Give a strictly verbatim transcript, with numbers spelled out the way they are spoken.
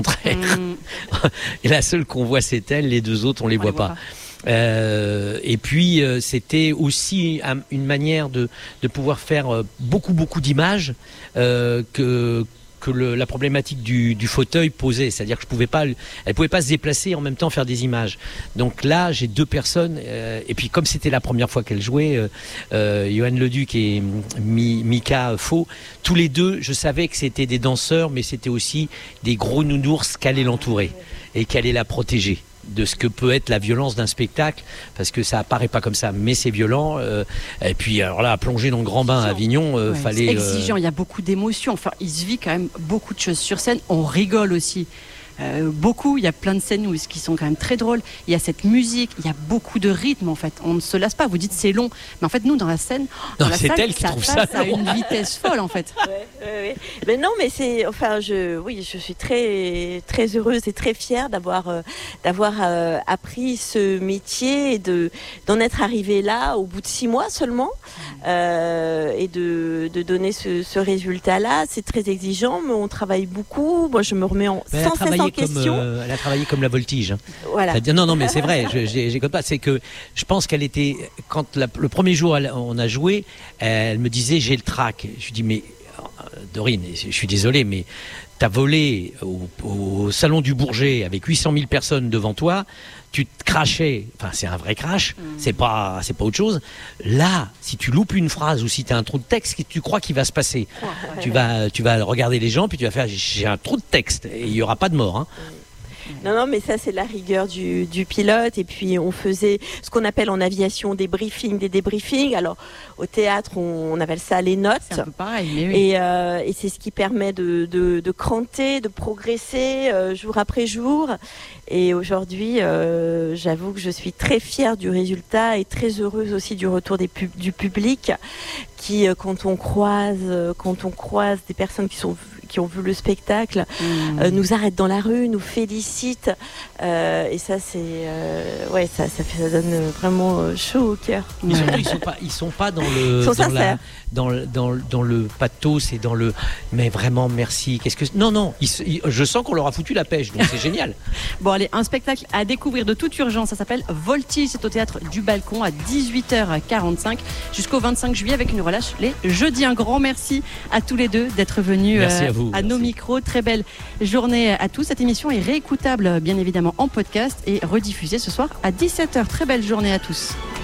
Mmh. Et la seule qu'on voit, c'est elle. Les deux autres, on les On voit les voit pas. pas. Euh, et puis euh, c'était aussi un- une manière de, de pouvoir faire euh, beaucoup beaucoup d'images euh, que que le, la problématique du, du fauteuil posait, c'est-à-dire que je pouvais pas, elle pouvait pas se déplacer et en même temps faire des images. Donc là, j'ai deux personnes, euh, et puis comme c'était la première fois qu'elle jouait, euh, euh, Johan Leduc et Mi, Mika Faux, tous les deux, je savais que c'était des danseurs, mais c'était aussi des gros nounours qui allaient l'entourer et qui allaient la protéger de ce que peut être la violence d'un spectacle, parce que ça apparaît pas comme ça, mais c'est violent. Euh, et puis alors là, à plonger dans le grand bain à Avignon, euh, Ouais, fallait. c'est exigeant, il y a beaucoup d'émotions. Enfin, il se vit quand même beaucoup de choses sur scène. On rigole aussi. Euh, beaucoup, il y a plein de scènes où, qui sont quand même très drôles. Il y a cette musique, il y a beaucoup de rythme en fait. On ne se lasse pas. Vous dites c'est long, mais en fait nous dans la scène, dans Non, la c'est salle, elle qui ça trouve passe ça à long. une vitesse folle en fait. Ouais, ouais, ouais. Mais non, mais c'est, enfin, je, oui, je suis très, très heureuse et très fière d'avoir, euh, d'avoir euh, appris ce métier et de, d'en être arrivée là au bout de six mois seulement, euh, et de, de donner ce, ce résultat-là. C'est très exigeant, mais on travaille beaucoup. Moi, je me remets en, Mais elle a sans cesse en travaillé comme, question. euh, elle a travaillé comme la voltige. hein. Voilà. C'est-à-dire- non, non, mais c'est vrai. Je, j'ai, j'ai comme pas. C'est que je pense qu'elle était quand la- le premier jour elle- on a joué, elle me disait j'ai le trac. Je lui dis mais euh, Dorine, je suis désolé, mais t'as volé au, au salon du Bourget avec huit cent mille personnes devant toi. Tu te crachais, enfin c'est un vrai crash, Mmh. c'est pas c'est pas autre chose. Là, si tu loupes une phrase ou si tu as un trou de texte, qu'est-ce que tu crois qu'il va se passer? Tu vas tu vas regarder les gens puis tu vas faire j'ai un trou de texte et il y aura pas de mort. Hein. Non, non, mais ça, c'est la rigueur du, du pilote. Et puis, on faisait ce qu'on appelle en aviation des briefings, des débriefings. Alors, au théâtre, on, on appelle ça les notes. C'est un peu pareil, mais oui. Et, euh, et c'est ce qui permet de, de, de cranter, de progresser euh, jour après jour. Et aujourd'hui, euh, j'avoue que je suis très fière du résultat et très heureuse aussi du retour des pub- du public qui, euh, quand on croise, euh, quand on croise des personnes qui sont qui ont vu le spectacle, Mmh. euh, nous arrêtent dans la rue, nous félicitent. Euh, et ça, c'est, euh, ouais, ça, ça, fait, ça donne vraiment euh, chaud au cœur. Ils sont, ils sont pas, ils sont pas dans le, Ils sont dans, la, sincères. dans, le- dans, le- dans le pathos et dans le, mais vraiment merci. Qu'est-ce que, non, non, ils se- ils- je sens qu'on leur a foutu la pêche, donc c'est génial. Bon allez, un spectacle à découvrir de toute urgence, ça s'appelle Voltige, c'est au théâtre du Balcon à dix-huit heures quarante-cinq jusqu'au vingt-cinq juillet avec une relâche les jeudis. Un grand merci à tous les deux d'être venus Merci à vous, à nos merci. micros. Très belle journée à tous. Cette émission est réécoutable bien évidemment en podcast et rediffusée ce soir à dix-sept heures. Très belle journée à tous.